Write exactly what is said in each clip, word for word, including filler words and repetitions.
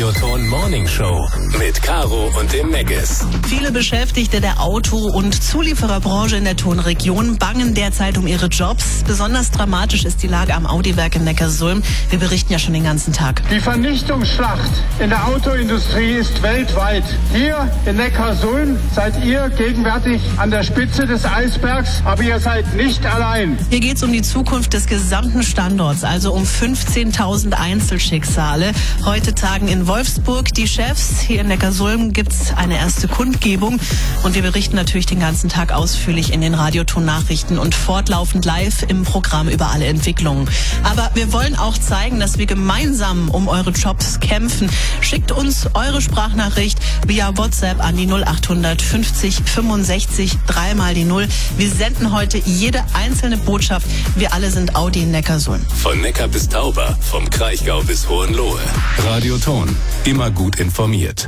Radioton Morning Show mit Caro und dem Megis. Viele Beschäftigte der Auto- und Zuliefererbranche in der Tonregion bangen derzeit um ihre Jobs. Besonders dramatisch ist die Lage am Audi-Werk in Neckarsulm. Wir berichten ja schon den ganzen Tag. Die Vernichtungsschlacht in der Autoindustrie ist weltweit. Hier in Neckarsulm seid ihr gegenwärtig an der Spitze des Eisbergs, aber ihr seid nicht allein. Hier geht es um die Zukunft des gesamten Standorts, also um fünfzehntausend Einzelschicksale. Heute tagen in Wolfsburg die Chefs. Hier in Neckarsulm gibt es eine erste Kundgebung. Und wir berichten natürlich den ganzen Tag ausführlich in den Radioton-Nachrichten und fortlaufend live im Programm über alle Entwicklungen. Aber wir wollen auch zeigen, dass wir gemeinsam um eure Jobs kämpfen. Schickt uns eure Sprachnachricht via WhatsApp an die null achthundert fünfzig fünfundsechzig dreimal die Null. Wir senden heute jede einzelne Botschaft. Wir alle sind Audi in Neckarsulm. Von Neckar bis Tauber, vom Kraichgau bis Hohenlohe. Radioton, immer gut informiert.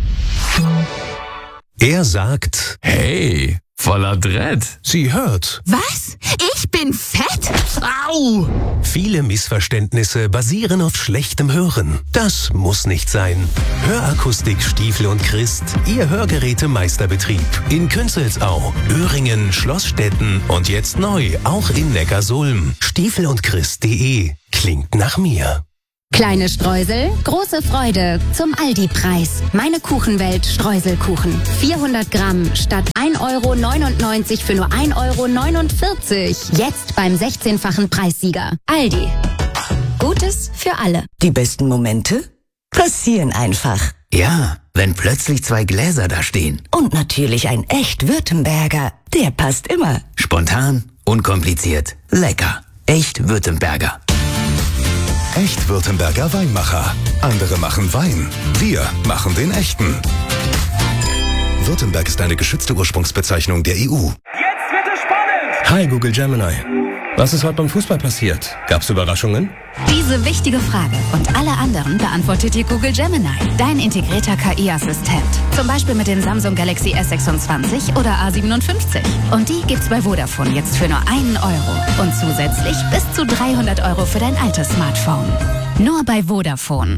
Er sagt, hey, voller Dread. Sie hört. Was? Ich bin fett? Au! Viele Missverständnisse basieren auf schlechtem Hören. Das muss nicht sein. Hörakustik Stiefel und Christ, Ihr Hörgeräte-Meisterbetrieb. In Künzelsau, Öhringen, Schlossstetten und jetzt neu auch in Neckarsulm. Stiefel und Christ punkt de klingt nach mir. Kleine Streusel, große Freude zum Aldi-Preis. Meine Kuchenwelt Streuselkuchen. vierhundert Gramm statt ein Euro neunundneunzig für nur ein Euro neunundvierzig. Jetzt beim sechzehnfachen Preissieger. Aldi. Gutes für alle. Die besten Momente passieren einfach. Ja, wenn plötzlich zwei Gläser da stehen. Und natürlich ein echt Württemberger. Der passt immer. Spontan, unkompliziert, lecker. Echt Württemberger. Echt Württemberger Weinmacher. Andere machen Wein. Wir machen den echten. Württemberg ist eine geschützte Ursprungsbezeichnung der E U. Jetzt wird es spannend! Hi Google Gemini. Was ist heute beim Fußball passiert? Gab's Überraschungen? Diese wichtige Frage und alle anderen beantwortet dir Google Gemini, dein integrierter K I-Assistent. Zum Beispiel mit dem Samsung Galaxy S sechsundzwanzig oder A siebenundfünfzig. Und die gibt's bei Vodafone jetzt für nur einen Euro. Und zusätzlich bis zu dreihundert Euro für dein altes Smartphone. Nur bei Vodafone.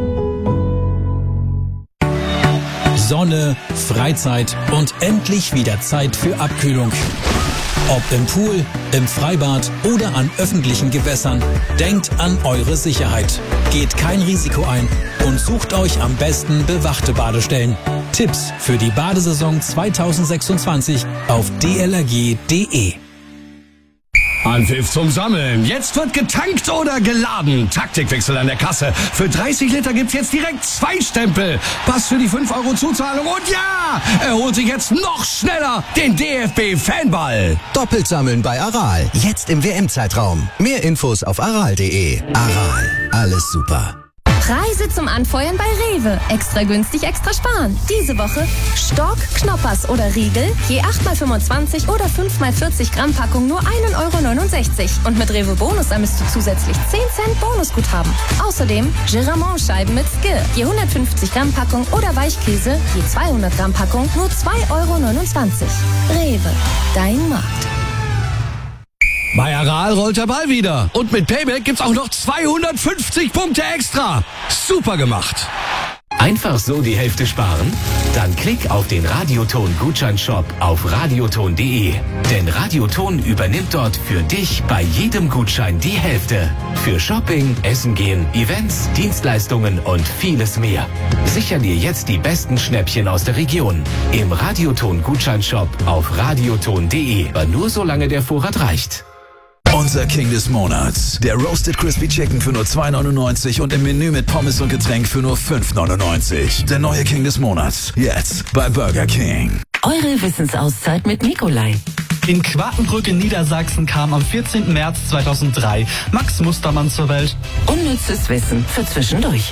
Sonne, Freizeit und endlich wieder Zeit für Abkühlung. Ob im Pool, im Freibad oder an öffentlichen Gewässern, denkt an eure Sicherheit. Geht kein Risiko ein und sucht euch am besten bewachte Badestellen. Tipps für die Badesaison zweitausendsechsundzwanzig auf d l r g punkt d e. Anpfiff zum Sammeln. Jetzt wird getankt oder geladen. Taktikwechsel an der Kasse. Für dreißig Liter gibt's jetzt direkt zwei Stempel. Pass für die fünf Euro Zuzahlung. Und ja, er holt sich jetzt noch schneller den D F B-Fanball. Doppelt sammeln bei Aral. Jetzt im W M-Zeitraum. Mehr Infos auf aral punkt de. Aral. Alles super. Preise zum Anfeuern bei Rewe. Extra günstig, extra sparen. Diese Woche Stork, Knoppers oder Riegel. Je acht mal fünfundzwanzig oder fünf mal vierzig Gramm Packung nur ein Euro neunundsechzig. Und mit Rewe Bonus sammelst du zusätzlich zehn Cent Bonusguthaben. Außerdem Giramont-Scheiben mit Skill. Je hundertfünfzig Gramm Packung oder Weichkäse. Je zweihundert Gramm Packung nur zwei Euro neunundzwanzig. Rewe. Dein Markt. Bei Aral rollt der Ball wieder. Und mit Payback gibt's auch noch zweihundertfünfzig Punkte extra. Super gemacht. Einfach so die Hälfte sparen? Dann klick auf den Radioton-Gutscheinshop auf radioton punkt de. Denn Radioton übernimmt dort für dich bei jedem Gutschein die Hälfte. Für Shopping, Essen gehen, Events, Dienstleistungen und vieles mehr. Sicher dir jetzt die besten Schnäppchen aus der Region. Im Radioton-Gutscheinshop auf radioton punkt de. Aber nur solange der Vorrat reicht. Unser King des Monats. Der Roasted Crispy Chicken für nur zwei neunundneunzig und im Menü mit Pommes und Getränk für nur fünf neunundneunzig. Der neue King des Monats. Jetzt bei Burger King. Eure Wissensauszeit mit Nikolai. In Quakenbrück in Niedersachsen kam am vierzehnten März zweitausenddrei Max Mustermann zur Welt. Unnützes Wissen für zwischendurch.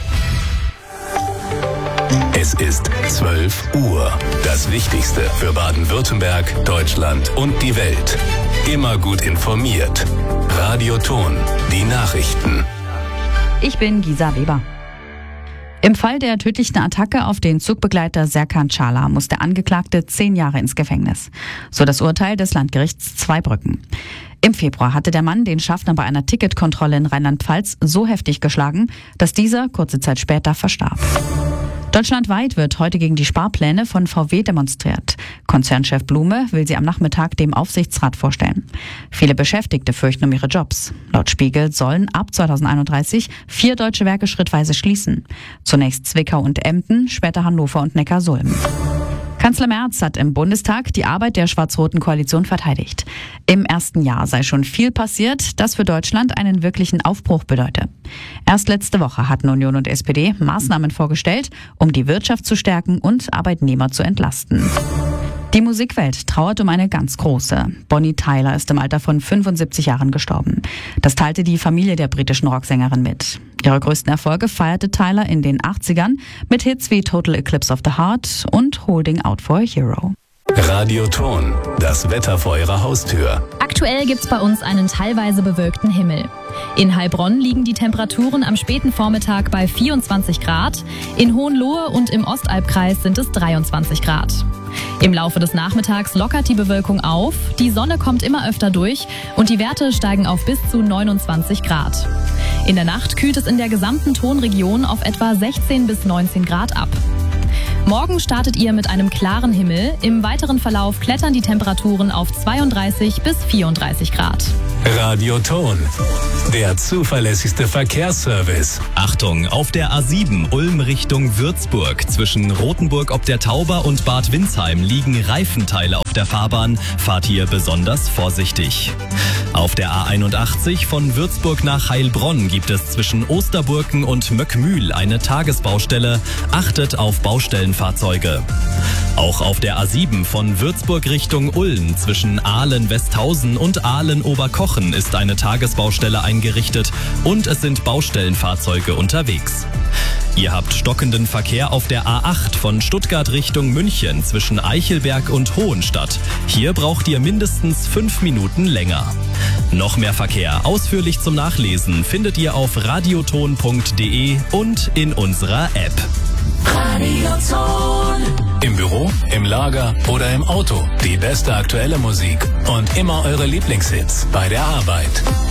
Es ist zwölf Uhr. Das Wichtigste für Baden-Württemberg, Deutschland und die Welt. Immer gut informiert. Radioton. Die Nachrichten. Ich bin Gisa Weber. Im Fall der tödlichen Attacke auf den Zugbegleiter Serkan Çağlar muss der Angeklagte zehn Jahre ins Gefängnis. So das Urteil des Landgerichts Zweibrücken. Im Februar hatte der Mann den Schaffner bei einer Ticketkontrolle in Rheinland-Pfalz so heftig geschlagen, dass dieser kurze Zeit später verstarb. Deutschlandweit wird heute gegen die Sparpläne von V W demonstriert. Konzernchef Blume will sie am Nachmittag dem Aufsichtsrat vorstellen. Viele Beschäftigte fürchten um ihre Jobs. Laut Spiegel sollen ab zweitausendeinunddreißig vier deutsche Werke schrittweise schließen. Zunächst Zwickau und Emden, später Hannover und Neckarsulm. Kanzler Merz hat im Bundestag die Arbeit der schwarz-roten Koalition verteidigt. Im ersten Jahr sei schon viel passiert, das für Deutschland einen wirklichen Aufbruch bedeute. Erst letzte Woche hatten Union und S P D Maßnahmen vorgestellt, um die Wirtschaft zu stärken und Arbeitnehmer zu entlasten. Die Musikwelt trauert um eine ganz große. Bonnie Tyler ist im Alter von fünfundsiebzig Jahren gestorben. Das teilte die Familie der britischen Rocksängerin mit. Ihre größten Erfolge feierte Tyler in den achtzigern mit Hits wie Total Eclipse of the Heart und Holding Out for a Hero. Radioton, das Wetter vor Ihrer Haustür. Aktuell gibt's bei uns einen teilweise bewölkten Himmel. In Heilbronn liegen die Temperaturen am späten Vormittag bei vierundzwanzig Grad. In Hohenlohe und im Ostalbkreis sind es dreiundzwanzig Grad. Im Laufe des Nachmittags lockert die Bewölkung auf, die Sonne kommt immer öfter durch und die Werte steigen auf bis zu neunundzwanzig Grad. In der Nacht kühlt es in der gesamten Tonregion auf etwa sechzehn bis neunzehn Grad ab. Morgen startet ihr mit einem klaren Himmel. Im weiteren Verlauf klettern die Temperaturen auf zweiunddreißig bis vierunddreißig Grad. Radioton, der zuverlässigste Verkehrsservice. Achtung, auf der A sieben Ulm Richtung Würzburg zwischen Rothenburg ob der Tauber und Bad Windsheim liegen Reifenteile auf der Fahrbahn. Fahrt hier besonders vorsichtig. Auf der A einundachtzig von Würzburg nach Heilbronn gibt es zwischen Osterburken und Möckmühl eine Tagesbaustelle. Achtet auf Baustellenfahrzeuge. Auch auf der A sieben von Würzburg Richtung Ulm zwischen Aalen-Westhausen und Aalen-Oberkochen ist eine Tagesbaustelle eingerichtet und es sind Baustellenfahrzeuge unterwegs. Ihr habt stockenden Verkehr auf der A acht von Stuttgart Richtung München zwischen Eichelberg und Hohenstadt. Hier braucht ihr mindestens fünf Minuten länger. Noch mehr Verkehr ausführlich zum Nachlesen findet ihr auf radioton punkt de und in unserer App. Radioton. Im Büro, im Lager oder im Auto. Die beste aktuelle Musik und immer eure Lieblingshits bei der Arbeit.